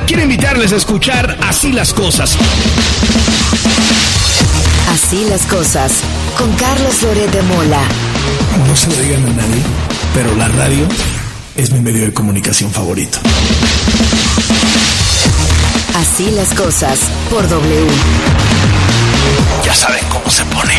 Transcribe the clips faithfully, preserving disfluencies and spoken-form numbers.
quiero invitarles a escuchar Así las Cosas. Así las Cosas, con Carlos Loret de Mola. No se lo digan a nadie, pero la radio es mi medio de comunicación favorito. Así las Cosas, por W. Ya saben cómo se pone.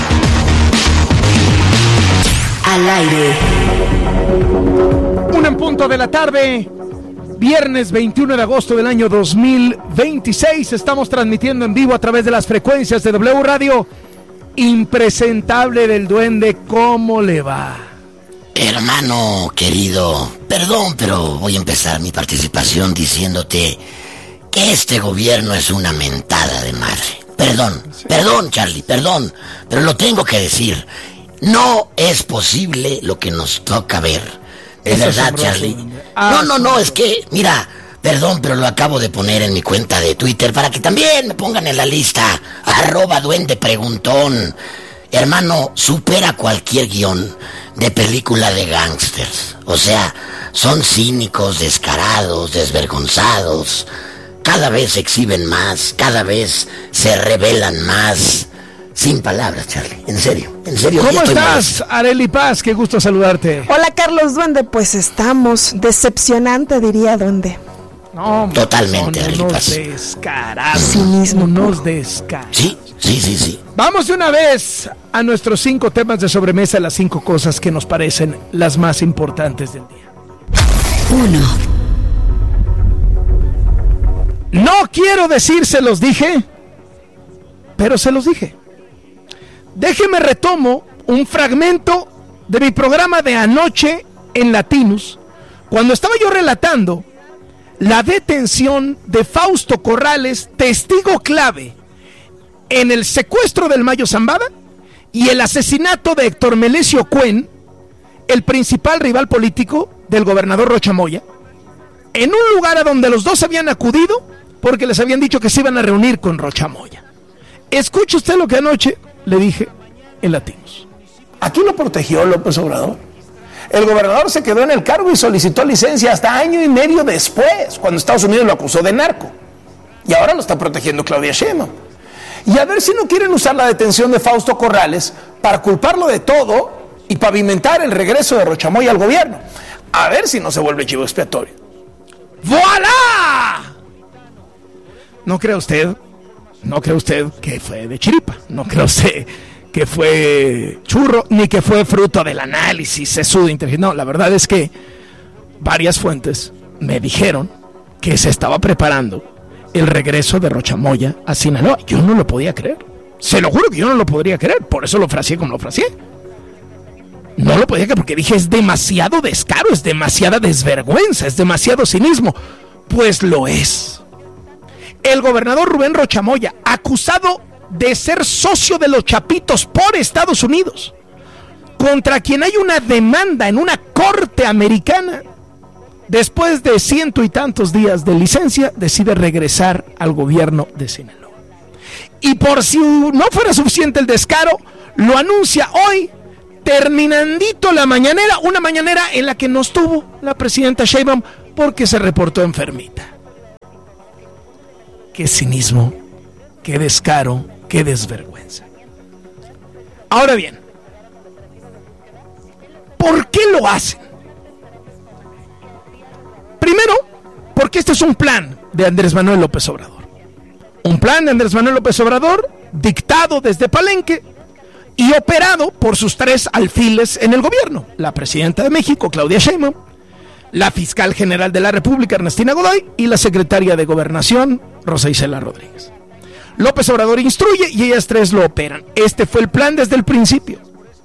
Al aire. Un en punto de la tarde, viernes veintiuno de agosto del año dos mil veintiséis. Estamos transmitiendo en vivo a través de las frecuencias de W Radio. Impresentable del Duende, ¿cómo le va? Hermano querido, perdón, pero voy a empezar mi participación diciéndote que este gobierno es una mentada de madre. Perdón, perdón, Charlie, perdón, pero lo tengo que decir. No es posible lo que nos toca ver. De verdad, Charlie. No, no, no, es que, mira, perdón, pero lo acabo de poner en mi cuenta de Twitter para que también me pongan en la lista. Arroba Duende Preguntón. Hermano, supera cualquier guión de película de gángsters. O sea, son cínicos, descarados, desvergonzados. Cada vez se exhiben más, cada vez se revelan más. Sin palabras, Charlie, en serio, en serio. ¿Cómo estás, Arely Paz? Qué gusto saludarte. Hola, Carlos Duende, pues estamos decepcionante, diría Duende. No, totalmente, son Arely unos Paz. descarados. Sí mismo. Unos descarados. Sí, sí, sí, sí. Vamos de una vez a nuestros cinco temas de sobremesa, las cinco cosas que nos parecen las más importantes del día. Uno. No quiero decir se los dije, pero se los dije. Déjeme retomo un fragmento de mi programa de anoche en Latinus, cuando estaba yo relatando la detención de Fausto Corrales, testigo clave en el secuestro del Mayo Zambada y el asesinato de Héctor Melesio Cuen, el principal rival político del gobernador Rocha Moya, en un lugar a donde los dos habían acudido porque les habían dicho que se iban a reunir con Rocha Moya. Escuche usted lo que anoche le dije en Latinos. Aquí lo protegió López Obrador. El gobernador se quedó en el cargo y solicitó licencia hasta año y medio después, cuando Estados Unidos lo acusó de narco. Y ahora lo está protegiendo Claudia Sheinbaum. Y a ver si no quieren usar la detención de Fausto Corrales para culparlo de todo y pavimentar el regreso de Rocha Moya al gobierno. A ver si no se vuelve chivo expiatorio. ¡Voilá! ¿No cree usted? No cree usted que fue de chiripa, no cree usted que fue churro, ni que fue fruto del análisis sesudo inteligente. No, la verdad es que varias fuentes me dijeron que se estaba preparando el regreso de Rocha Moya a Sinaloa. Yo no lo podía creer, se lo juro que yo no lo podría creer, por eso lo fraseé como lo fraseé. No lo podía creer porque dije, es demasiado descaro, es demasiada desvergüenza, es demasiado cinismo. Pues lo es. El gobernador Rubén Rocha Moya, acusado de ser socio de los Chapitos por Estados Unidos, contra quien hay una demanda en una corte americana, después de ciento y tantos días de licencia, decide regresar al gobierno de Sinaloa. Y por si no fuera suficiente el descaro, lo anuncia hoy, terminandito la mañanera, una mañanera en la que no estuvo la presidenta Sheinbaum porque se reportó enfermita. Qué cinismo, qué descaro, qué desvergüenza. Ahora bien, ¿por qué lo hacen? Primero, porque este es un plan de Andrés Manuel López Obrador. Un plan de Andrés Manuel López Obrador dictado desde Palenque y operado por sus tres alfiles en el gobierno: la presidenta de México, Claudia Sheinbaum, la fiscal general de la República, Ernestina Godoy, y la secretaria de Gobernación, Rosa Isela Rodríguez. López Obrador instruye y ellas tres lo operan. Este fue el plan desde el principio.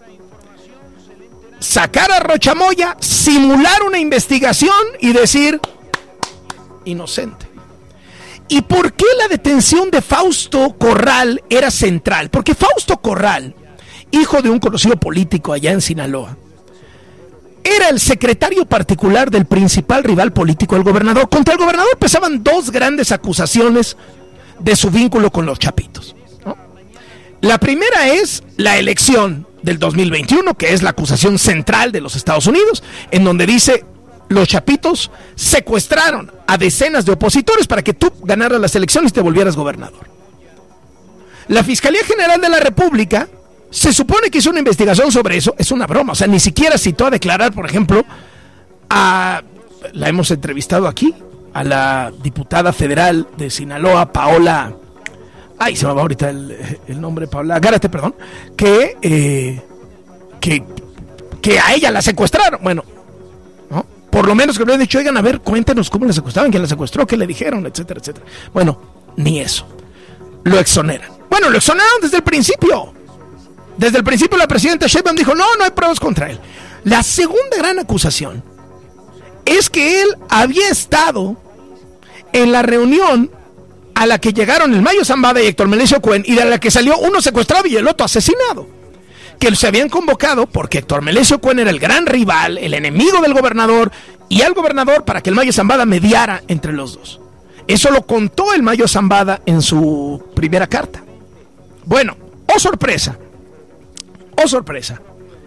Sacar a Rocha Moya, simular una investigación y decir inocente. ¿Y por qué la detención de Fausto Corral era central? Porque Fausto Corral, hijo de un conocido político allá en Sinaloa, era el secretario particular del principal rival político del gobernador. Contra el gobernador pesaban dos grandes acusaciones de su vínculo con los Chapitos, ¿no? La primera es la elección del dos mil veintiuno, que es la acusación central de los Estados Unidos, en donde dice los chapitos secuestraron a decenas de opositores para que tú ganaras las elecciones y te volvieras gobernador. La Fiscalía General de la República se supone que hizo una investigación sobre eso. Es una broma, o sea, ni siquiera citó a declarar, por ejemplo, a... la hemos entrevistado aquí, a la diputada federal de Sinaloa, Paola... Ay, se me va ahorita el, el nombre, Paola Gárate, perdón, que, eh, que, que a ella la secuestraron. Bueno, ¿no? Por lo menos que le han dicho, oigan, a ver, cuéntenos cómo la secuestraron, quién la secuestró, qué le dijeron, etcétera, etcétera. Bueno, ni eso. Lo exoneran. Bueno, lo exoneraron desde el principio. Desde el principio la presidenta Sheinbaum dijo, no, no hay pruebas contra él. La segunda gran acusación es que él había estado en la reunión a la que llegaron el Mayo Zambada y Héctor Melesio Cuen, y de la que salió uno secuestrado y el otro asesinado, que se habían convocado porque Héctor Melesio Cuen era el gran rival, el enemigo del gobernador, y al gobernador para que el Mayo Zambada mediara entre los dos. Eso lo contó el Mayo Zambada en su primera carta. Bueno, oh sorpresa, oh sorpresa,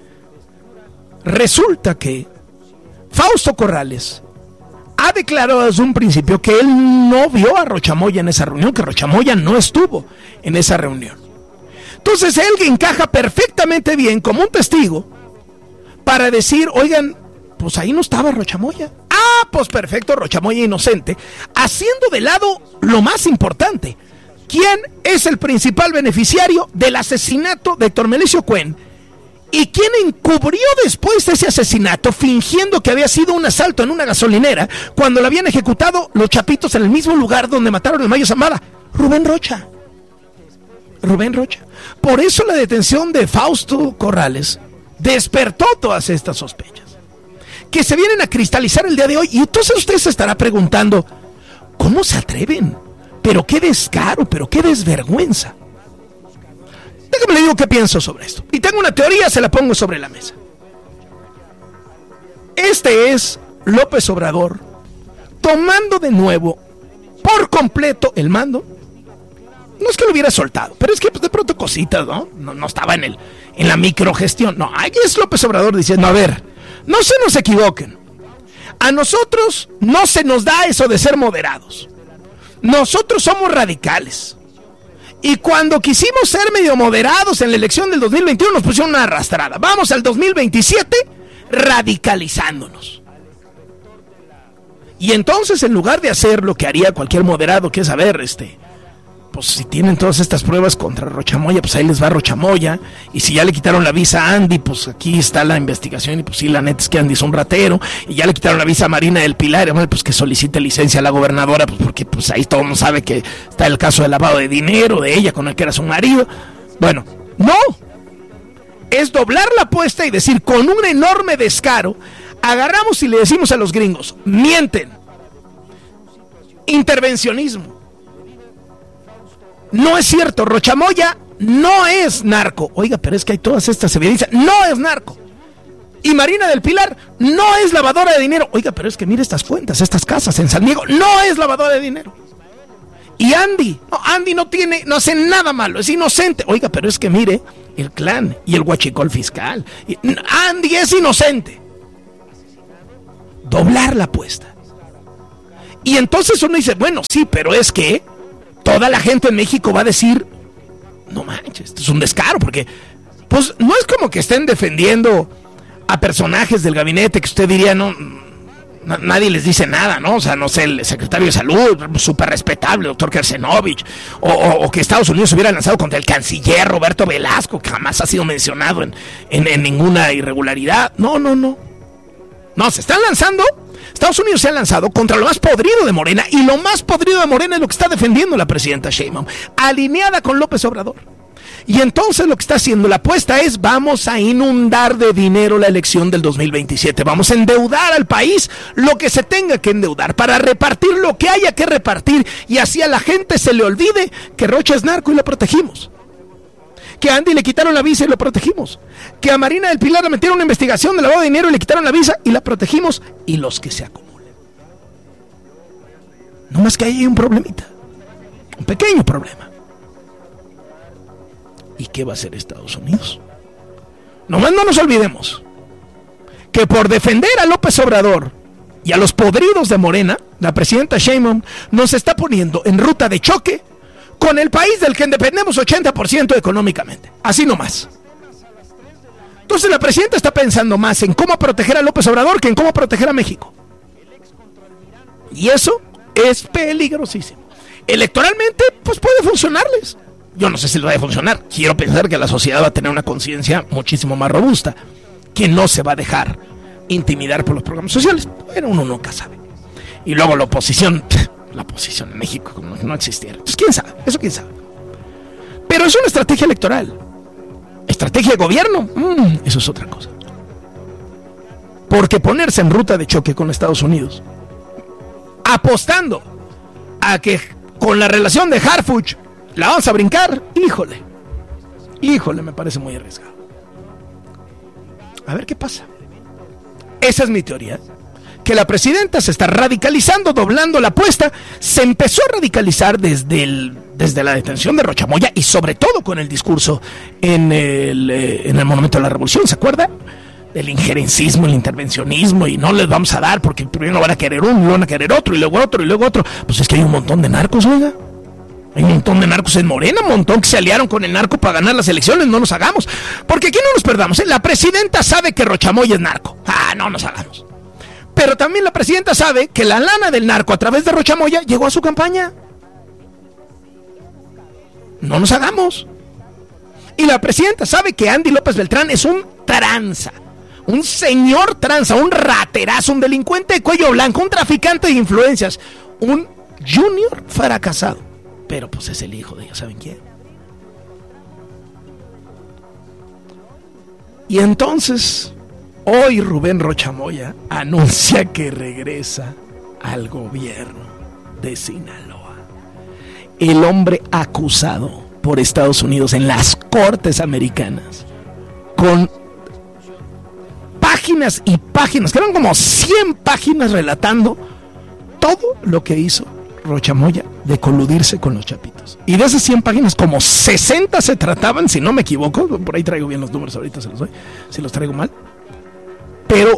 resulta que Fausto Corrales ha declarado desde un principio que él no vio a Rochamoya en esa reunión, que Rochamoya no estuvo en esa reunión. Entonces él encaja perfectamente bien como un testigo para decir, oigan, pues ahí no estaba Rochamoya. Ah, pues perfecto, Rochamoya inocente, haciendo de lado lo más importante. ¿Quién es el principal beneficiario del asesinato de Héctor Melesio Cuen? ¿Y quién encubrió después ese asesinato fingiendo que había sido un asalto en una gasolinera cuando lo habían ejecutado los chapitos en el mismo lugar donde mataron al Mayo Zambada? Rubén Rocha. Rubén Rocha. Por eso la detención de Fausto Corrales despertó todas estas sospechas que se vienen a cristalizar el día de hoy. Y entonces usted se estará preguntando, ¿cómo se atreven? Pero qué descaro, pero qué desvergüenza. Déjame le digo qué pienso sobre esto. Y tengo una teoría, se la pongo sobre la mesa. Este es López Obrador tomando de nuevo por completo el mando. No es que lo hubiera soltado, pero es que pues, de pronto cositas, ¿no? No, no estaba en el, en la microgestión. No, ahí es López Obrador diciendo, a ver, no se nos equivoquen. A nosotros no se nos da eso de ser moderados. Nosotros somos radicales. Y cuando quisimos ser medio moderados en la elección del dos mil veintiuno nos pusieron una arrastrada. Vamos al dos mil veintisiete radicalizándonos. Y entonces en lugar de hacer lo que haría cualquier moderado, que es a ver, este, pues si tienen todas estas pruebas contra Rochamoya, pues ahí les va Rochamoya. Y si ya le quitaron la visa a Andy, pues aquí está la investigación. Y pues sí, la neta es que Andy es un ratero. Y ya le quitaron la visa a Marina del Pilar. Y bueno, pues que solicite licencia a la gobernadora, pues porque pues ahí todo el mundo sabe que está el caso de lavado de dinero de ella con el que era su marido. Bueno, no. Es doblar la apuesta y decir con un enorme descaro, agarramos y le decimos a los gringos, mienten. Intervencionismo. No es cierto, Rochamoya no es narco. Oiga, pero es que hay todas estas evidencias. No es narco. Y Marina del Pilar no es lavadora de dinero. Oiga, pero es que mire estas cuentas, estas casas en San Diego. No es lavadora de dinero. Y Andy, no, Andy no tiene, no hace nada malo, es inocente. Oiga, pero es que mire el clan y el huachicol fiscal. Y, Andy es inocente. Doblar la apuesta. Y entonces uno dice, bueno, sí, pero es que toda la gente en México va a decir, no manches, esto es un descaro, porque pues no es como que estén defendiendo a personajes del gabinete que usted diría, no, na- nadie les dice nada, ¿no? O sea, no sé, el secretario de Salud, súper respetable, doctor Kersenovich, o, o, o que Estados Unidos hubiera lanzado contra el canciller Roberto Velasco, que jamás ha sido mencionado en, en, en ninguna irregularidad. No, no, no. No, se están lanzando... Estados Unidos se ha lanzado contra lo más podrido de Morena, y lo más podrido de Morena es lo que está defendiendo la presidenta Sheinbaum, alineada con López Obrador. Y entonces lo que está haciendo la apuesta es, vamos a inundar de dinero la elección del dos mil veintisiete, vamos a endeudar al país lo que se tenga que endeudar, para repartir lo que haya que repartir, y así a la gente se le olvide que Rocha es narco y lo protegimos. Que a Andy le quitaron la visa y lo protegimos. Que a Marina del Pilar le metieron una investigación de lavado de dinero y le quitaron la visa y la protegimos. Y los que se acumulen. No más que ahí hay un problemita. Un pequeño problema. ¿Y qué va a hacer Estados Unidos? Nomás no nos olvidemos que por defender a López Obrador y a los podridos de Morena, la presidenta Sheinbaum nos está poniendo en ruta de choque con el país del que dependemos ochenta por ciento económicamente. Así nomás. Entonces la presidenta está pensando más en cómo proteger a López Obrador que en cómo proteger a México. Y eso es peligrosísimo. Electoralmente, pues puede funcionarles. Yo no sé si le va a funcionar. Quiero pensar que la sociedad va a tener una conciencia muchísimo más robusta, que no se va a dejar intimidar por los programas sociales. Pero uno nunca sabe. Y luego la oposición, la oposición en México como que no existiera. Entonces, quién sabe, eso quién sabe. Pero es una estrategia electoral. Estrategia de gobierno, mmm, eso es otra cosa. Porque ponerse en ruta de choque con Estados Unidos, apostando a que con la relación de Harfuch la vamos a brincar, híjole, híjole, me parece muy arriesgado. A ver qué pasa. Esa es mi teoría, que la presidenta se está radicalizando, doblando la apuesta. Se empezó a radicalizar desde el, desde la detención de Rocha Moya y sobre todo con el discurso en el, eh, en el Monumento a la Revolución, ¿se acuerda? Del injerencismo, el intervencionismo, y no les vamos a dar porque primero van a querer uno, y luego van a querer otro, y luego otro, y luego otro. Pues es que hay un montón de narcos, oiga. Hay un montón de narcos en Morena, un montón que se aliaron con el narco para ganar las elecciones, no nos hagamos. Porque aquí no nos perdamos, ¿eh? La presidenta sabe que Rocha Moya es narco. Ah, no nos hagamos. Pero también la presidenta sabe que la lana del narco a través de Rocha Moya llegó a su campaña. No nos hagamos. Y la presidenta sabe que Andy López Beltrán es un tranza. Un señor tranza, un raterazo, un delincuente de cuello blanco, un traficante de influencias, un junior fracasado. Pero pues es el hijo de ya saben quién. Y entonces, hoy Rubén Rocha Moya anuncia que regresa al gobierno de Sinaloa. El hombre acusado por Estados Unidos en las cortes americanas con páginas y páginas, que eran como cien páginas relatando todo lo que hizo Rocha Moya de coludirse con los chapitos. Y de esas cien páginas, como sesenta se trataban, si no me equivoco, por ahí traigo bien los números, ahorita se los doy, si los traigo mal, pero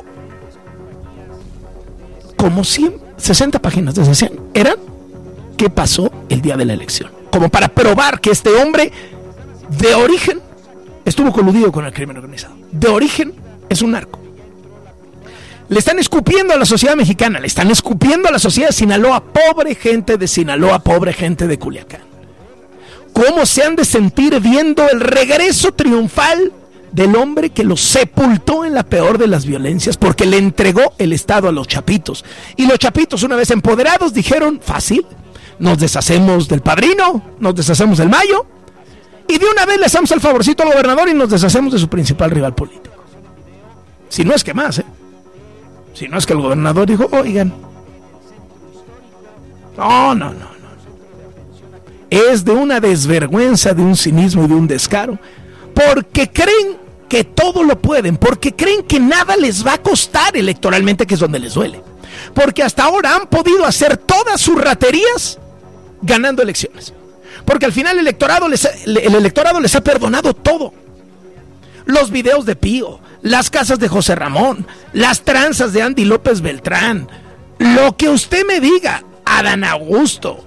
como cien, sesenta páginas de esas cien eran qué pasó el día de la elección, como para probar que este hombre de origen estuvo coludido con el crimen organizado, de origen es un narco. Le están escupiendo a la sociedad mexicana, le están escupiendo a la sociedad de Sinaloa, pobre gente de Sinaloa, pobre gente de Culiacán. ¿Cómo se han de sentir viendo el regreso triunfal del hombre que los sepultó en la peor de las violencias porque le entregó el Estado a los chapitos? Y los chapitos, una vez empoderados, dijeron, fácil, nos deshacemos del padrino, nos deshacemos del Mayo, y de una vez le hacemos el favorcito al gobernador y nos deshacemos de su principal rival político. Si no es que más, ¿eh? Si no es que el gobernador dijo, oigan, no, no, no, no. Es de una desvergüenza, de un cinismo y de un descaro, porque creen que todo lo pueden, porque creen que nada les va a costar electoralmente, que es donde les duele. Porque hasta ahora han podido hacer todas sus raterías ganando elecciones. Porque al final el electorado les, el electorado les ha perdonado todo. Los videos de Pío, las casas de José Ramón, las tranzas de Andy López Beltrán, lo que usted me diga, Adán Augusto,